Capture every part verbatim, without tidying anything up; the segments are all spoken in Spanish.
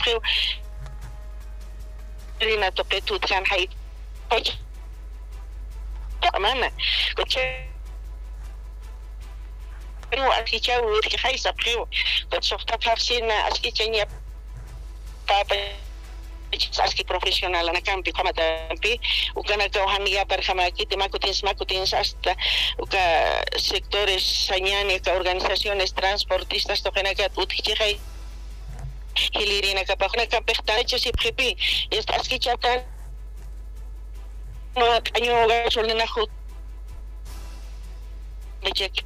sabqeu rina toqe tutkan hay mana coche pero aquí chau que hay sabqeu con softa farsina aski chenya papa aski profesional na campi kama tampi ukana ka hania barhama kiti makutin makutin hasta uka sectores sañani ka organizaciones transportistas to kana ka uthichai hilirina ka pakna ka pehtache si pripi est aski chata no año gasolina khut lechek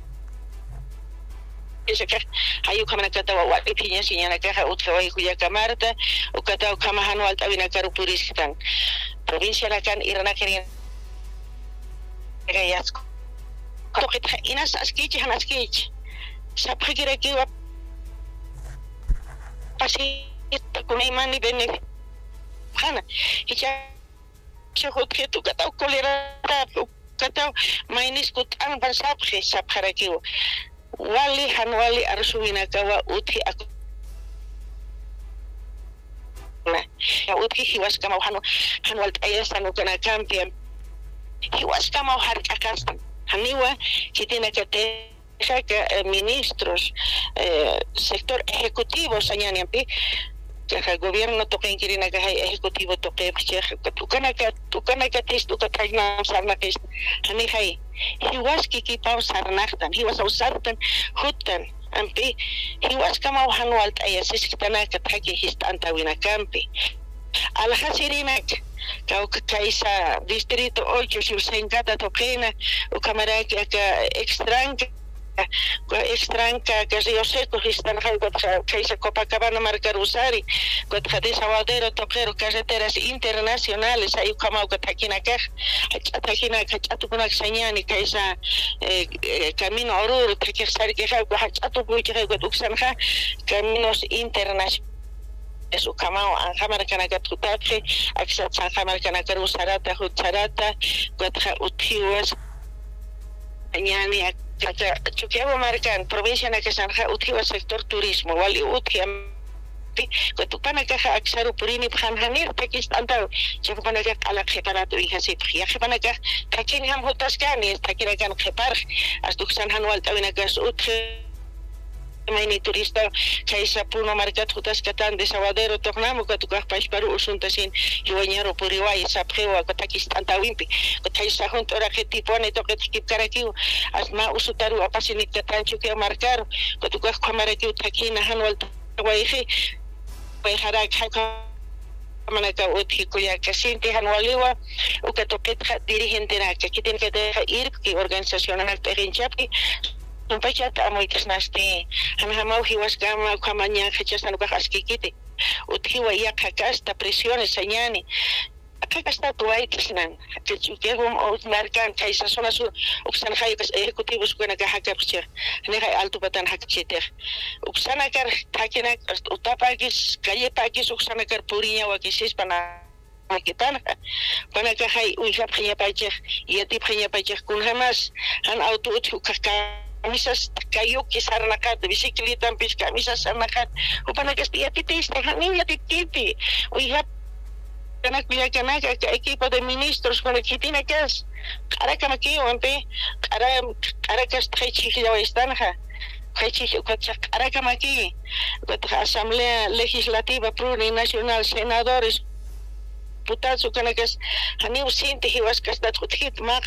ese que hay una que estaba guay piña señala que ha utfeo y cuya camarta o que estaba camajano alta vina caro puristan provincia la can irana querían gayas to que inas askich han askich sapre que aquí va pasi con imani bene hana y ya se hot que tu catao colera catao mainis kut an ban sapre sapre que wali hanwali arsuwina kawa uthi aku na ya uthi hiwas kama hanu hanwal ayasanu kana kampian hiwas kama har akastan haniwa kitina kate ka ministros eh, sector ejecutivo sañaniampi que el gobierno toque inquirina que hay ejecutivo toque que tukana ka tukana ka tes tukatagna sarna kes hani hay he was kiki pau sarnachtan he was ausartan hutan ampi he was kama hanwalt ayasis kitana ka taki hist antawina campi al hasirinak ka kaisa distrito ocho si usengata tokena o kamera ka extranca extranca que yo sé que están que se Copacabana Marcarusari que te sawadero toquero carreteras internacionales hay como que taquina que taquina que chatu con axañani que esa camino oruro que ser que ha chatu que que uxanja caminos internacionales eso kamao an hamar kana ka tutapre aksa san hamar kana ka usarata hutarata que utiwas ñani kata chukiago marcan provincia na que sanja utiwa sector turismo wali utiam que tu pana que aksaru purini phanhanir pakistanta chefu pana que ala kheparato y hasip ya khepana que takin ham hotaskani takira kan khepar as duksan hanwal tawina que ut maini turista que esa puno marcat hutas katan de sawadero tornamo que tu país paru usuntasin yuanyaro puriwai saphewa que takistanta wimpi que taisa junto ora que tipo ne to que kip karaki asma usutaru apasini katan chuke marcar que tu kamera que takina hanwal tawaihi pai harak mana ka uthi kuya que sinti hanwaliwa o que to que dirigente na que tiene que ir que organización na perinchapi un pachat amoitas nasti han hamau hiwas gama kamanya khachastan ka askikiti uthiwa ya khakasta presiones señani khakasta tuaitisnan que chukegum o marcan kaisa zona sur uksan khaykas ejecutivos kuna ka hakapcher ne hay alto batan hakchiter uksana kar thakina utapagis calle pagis uksana kar puriya wa kisis pana kita pana ka hay uya priya pajer yati priya pajer kun hamas han auto uthu kaka misas kayu kisar nakat bicicleta pis camisas nakat upana que ya titiste ni ya tititi we have kana kuya kana ka equipo de ministros con el que tiene que es cara kama ki ompe cara cara que estrechi ya están ja estrechi cara kama ki asamblea legislativa plurinacional senadores diputados kana que hani usinti hiwas que está tutit ma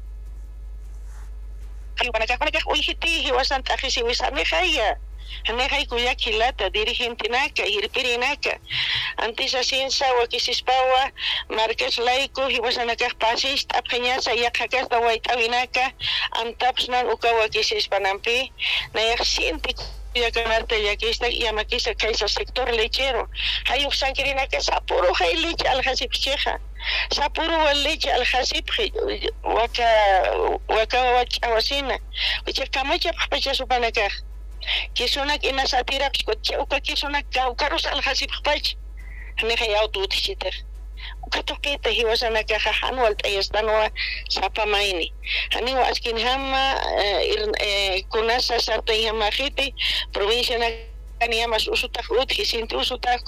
para que para que hoy hiti hiwasan takhisi wisame khaya hane khay kuya kilata dirigente naka irpirinaka antes asinsa wa kisispawa marques laico hiwasan ka pasis apenya saya khakas dawai tawinaka antapsnan ukawa kisispanampi na yaksinti ya kanarte ya que está ya makisa kaisa sector lechero hay usan kirina que sapuro hay leche al hasip cheja sapuro wal leche al hasip waka waka wachawasina uche kamacha pacha supanaka kisuna ina satira koche uka kisuna kaukarus al hasip pach ne hay auto tichiter ukatoketa hiwasana ka hanwal tayastanwa sapa maini hani waskin hama kunasa sarta hama khiti provincia na kaniya mas usutak ut hisinti usutak